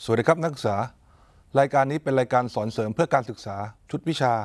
สวัสดีครับนักศึกษารายการนี้เป็นรายการสอนเสริมเพื่อการศึกษาชุดวิชา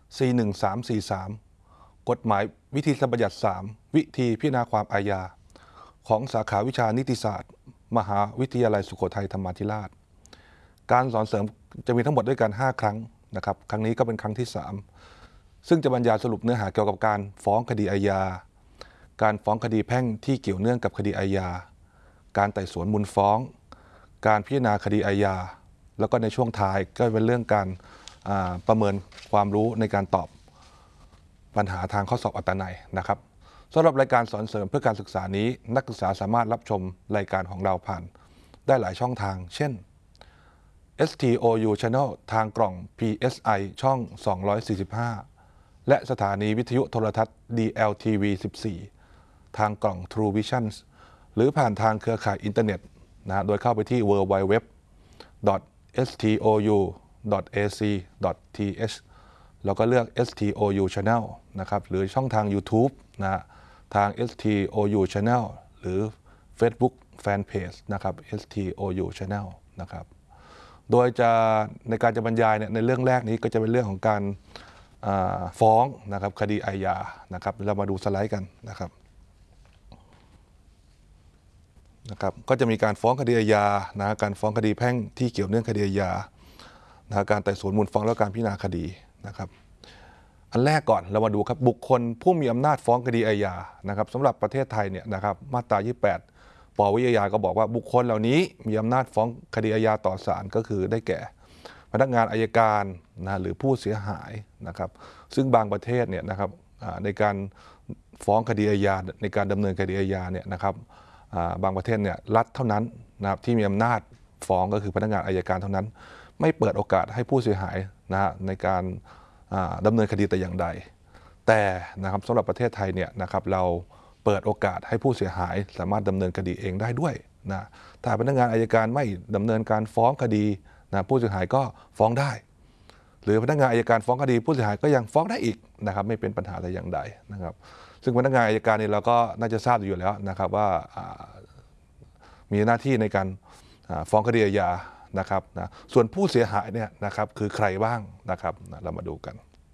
41343 กฎหมายวิธีบัญญัติ 3 วิธีพิจารณาความอาญาของสาขาวิชานิติศาสตร์ มหาวิทยาลัยสุโขทัยธรรมาธิราชการสอนเสริมจะมีทั้งหมดด้วยกัน 5 ครั้งนะครับครั้งนี้ก็เป็นครั้งที่ 3ซึ่งจะบรรยายสรุปเนื้อหาเกี่ยวกับการฟ้องคดีอาญาการฟ้องคดีแพ่งที่เกี่ยวเนื่องกับคดีอาญาการไต่สวนมูลฟ้องการพิจารณาคดีอาญาแล้วก็ในช่วงท้ายก็เป็นเรื่องการประเมินความรู้ในการตอบปัญหาทางข้อสอบอัตนัยนะครับสำหรับรายการสอนเสริมเพื่อการศึกษานี้นักศึกษาสามารถรับชมรายการของเราผ่านได้หลายช่องทางเช่น STOU Channel ทางกล่อง PSI ช่อง 245 และสถานีวิทยุโทรทัศน์ DLTV 14 ทางกล่อง True Visions หรือผ่านทางเครือข่ายอินเทอร์เน็ตโดยเข้าไปที่ www.stou.ac.th แล้วก็เลือก STOU Channel นะครับหรือช่องทาง YouTube ทาง STOU Channel หรือ Facebook Fanpage นะครับ STOU Channel นะครับโดยในการจะบรรยายในเรื่องแรกนี้ก็จะเป็นเรื่องของการฟ้องนะครับคดีอาญานะครับเรามาดูสไลด์กันนะครับก็จะมีการฟ้องคดีอาญาการฟ้องคดีแพ่งที่เกี่ยวเนื่องคดีอาญาการไต่สวนมูลฟ้องและการพิจารณาคดีนะครับอันแรกก่อนเรามาดูครับบุคคลผู้มีอำนาจฟ้องคดีอาญานะครับสำหรับประเทศไทยเนี่ยนะครับมาตรา 28 ปวิทยาก็บอกว่าบุคคลเหล่านี้มีอำนาจฟ้องคดีอาญาต่อศาลก็คือได้แก่พนักงานอัยการหรือผู้เสียหายนะครับซึ่งบางประเทศเนี่ยนะครับในการฟ้องคดีอาญาในการดำเนินคดีอาญาเนี่ยนะครับบางประเทศเนี่ยรัฐเท่านั้นนะครับที่มีอำนาจฟ้องก็คือพนักงานอัยการเท่านั้นไม่เปิดโอกาสให้ผู้เสียหายในการดำเนินคดีแต่อย่างใดแต่นะครับสำหรับประเทศไทยเนี่ยนะครับเราเปิดโอกาสให้ผู้เสียหายสามารถดำเนินคดีเองได้ด้วยถ้าพนักงานอัยการไม่ดำเนินการฟ้องคดีผู้เสียหายก็ฟ้องได้หรือพนักงานอัยการฟ้องคดีผู้เสียหายก็ยังฟ้องได้อีกนะครับไม่เป็นปัญหาแต่อย่างใดนะครับซึ่งพนักงานอัยการนี่เราก็น่าจะทราบอยู่แล้วนะครับว่ามีหน้าที่ในการฟ้องคดีอาญานะครับส่วนผู้เสียหายเนี่ยนะครับคือใครบ้างนะครับเรามาดูกัน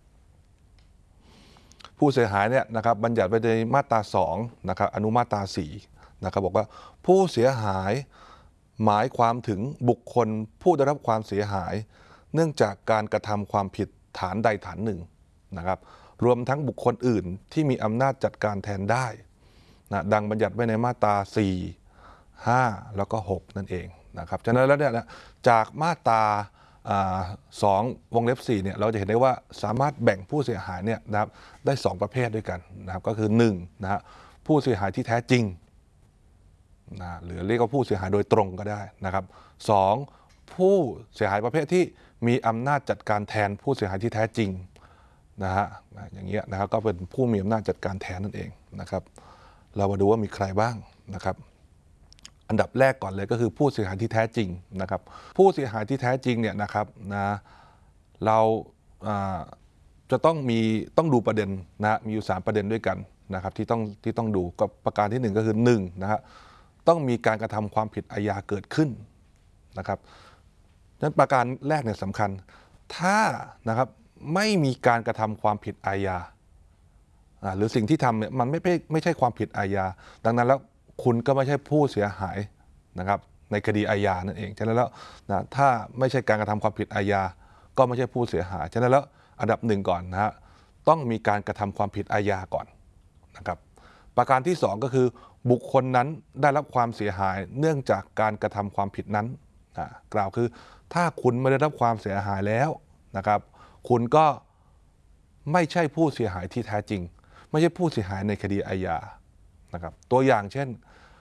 ผู้เสียหายเนี่ยนะครับบัญญัติไว้ในมาตรา2นะครับอนุมาตรา4นะครับบอกว่าผู้เสียหายหมายความถึงบุคคลผู้ได้รับความเสียหายเนื่องจากการกระทำความผิดฐานใดฐานหนึ่งนะครับรวมทั้งบุคคลอื่นที่มีอำนาจจัดการแทนได้ดังบัญญัติไว้ในมาตรา4 5แล้วก็6นั่นเองนะครับฉะนั้นแล้วเนี่ยจากมาตรา2 วงเล็บ 4เนี่ยเราจะเห็นได้ว่าสามารถแบ่งผู้เสียหายเนี่ยนะครับได้2ประเภทด้วยกันนะครับก็คือ1ผู้เสียหายที่แท้จริงหรือเรียกว่าผู้เสียหายโดยตรงก็ได้นะครับ2ผู้เสียหายประเภทที่มีอำนาจจัดการแทนผู้เสียหายที่แท้จริงอย่างเงี้ยนะครับก็เป็นผู้มีอำนาจจัดการแทนนั่นเองนะครับเรามาดูว่ามีใครบ้างนะครับอันดับแรกก่อนเลยก็คือผู้เสียหายที่แท้จริงนะครับผู้เสียหายที่แท้จริงเนี่ยนะครับเราจะต้องดูประเด็นมีอยู่3ประเด็นด้วยกันนะครับที่ต้องดูกับประการที่1ก็คือ1นะฮะต้องมีการกระทำความผิดอาญาเกิดขึ้นนะครับนั้นประการแรกเนี่ยสำคัญถ้านะครับไม่มีการกระทำความผิดอาญาหรือสิ่งที่ทำเนี่ยมันไม่ใช่ความผิดอาญาดังนั้นแล้วคุณก็ไม่ใช่ผู้เสียหายนะครับในคดีอาญานั่นเองฉะนั้นแล้วถ้าไม่ใช่การกระทำความผิดอาญาก็ไม่ใช่ผู้เสียหายฉะนั้นแล้วอันดับ1ก่อนต้องมีการกระทำความผิดอาญาก่อนนะครับประการที่2ก็คือบุคคลนั้นได้รับความเสียหายเนื่องจากการกระทำความผิดนั้นกล่าวคือถ้าคุณไม่ได้รับความเสียหายแล้วนะครับคุณก็ไม่ใช่ผู้เสียหายที่แท้จริงไม่ใช่ผู้เสียหายในคดีอาญานะครับตัวอย่างเช่น